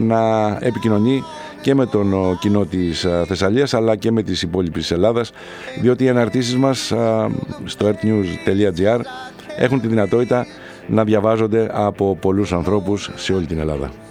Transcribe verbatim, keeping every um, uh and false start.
να επικοινωνεί και με τον κοινό της Θεσσαλίας αλλά και με τις υπόλοιπες της Ελλάδας, διότι οι αναρτήσεις μας στο earthnews τελεία gr έχουν τη δυνατότητα να διαβάζονται από πολλούς ανθρώπους σε όλη την Ελλάδα.